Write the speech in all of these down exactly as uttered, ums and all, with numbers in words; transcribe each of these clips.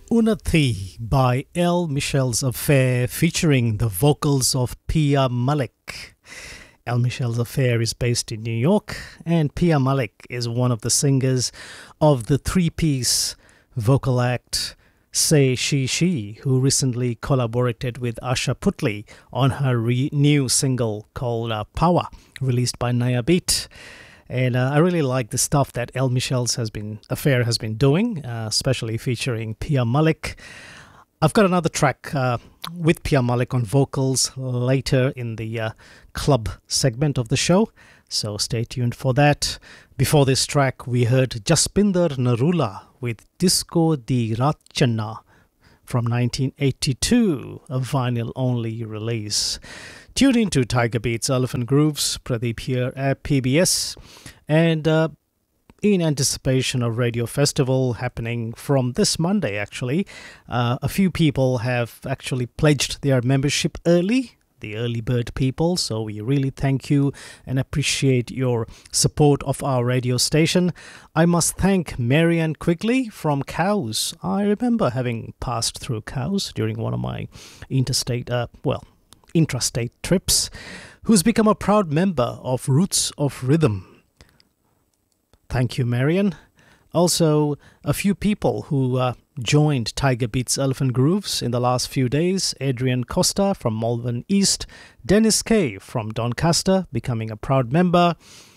Unathi by El Michel's Affair featuring the vocals of Pia Malik. El Michel's Affair is based in New York, and Pia Malik is one of the singers of the three-piece vocal act Say She She, who recently collaborated with Asha Putli on her re- new single called uh, Power, released by Naya Beat. And uh, I really like the stuff that El Michel's has been affair has been doing, uh, especially featuring Pia Malik. I've got another track uh, with Pia Malik on vocals later in the uh, club segment of the show, so stay tuned for that. Before this track, we heard Jaspinder Narula with Disco di Ratchana from nineteen eighty-two, a vinyl-only release. Tune into Tiger Beats Elephant Grooves, Pradeep here at P B S, and uh, in anticipation of Radio Festival happening from this Monday, actually, uh, a few people have actually pledged their membership early, the early bird people, so we really thank you and appreciate your support of our radio station. I must thank Marianne Quigley from Cows. I remember having passed through Cows during one of my interstate, uh, well, intrastate trips, who's become a proud member of Roots of Rhythm. Thank you, Marian. Also, a few people who uh, joined Tiger Beats Elephant Grooves in the last few days. Adrian Costa from Malvern East, Dennis Kay from Doncaster, becoming a proud member,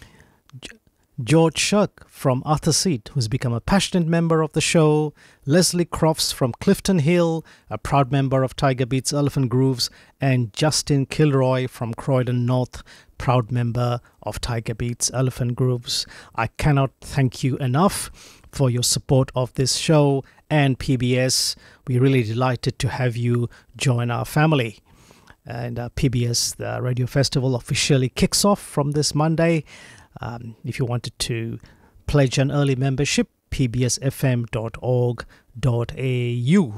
G- George Shuck from Arthur Seat, who's become a passionate member of the show, Leslie Crofts from Clifton Hill, a proud member of Tiger Beats Elephant Grooves, and Justin Kilroy from Croydon North, proud member of Tiger Beats Elephant Grooves. I cannot thank you enough for your support of this show and P B S. We're really delighted to have you join our family. And uh, P B S, the Radio Festival, officially kicks off from this Monday. Um, if you wanted to pledge an early membership, p b s f m dot org dot a u.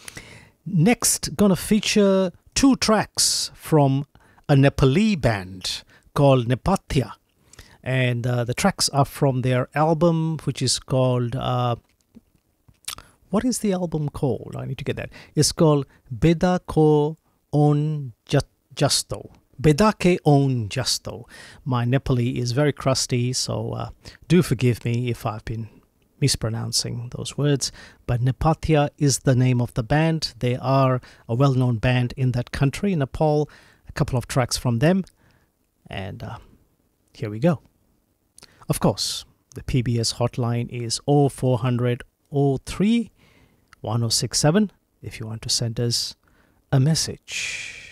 Next, gonna feature two tracks from a Nepali band called Nepatya. And uh, the tracks are from their album, which is called... Uh, what is the album called? I need to get that. It's called Beda Ko On Justo. Bedake On Justo. My Nepali is very crusty, so uh, do forgive me if I've been mispronouncing those words. But Nepatya is the name of the band. They are a well-known band in that country, Nepal. A couple of tracks from them. And uh, here we go. Of course, the P B S hotline is oh four hundred oh three one oh six seven if you want to send us a message.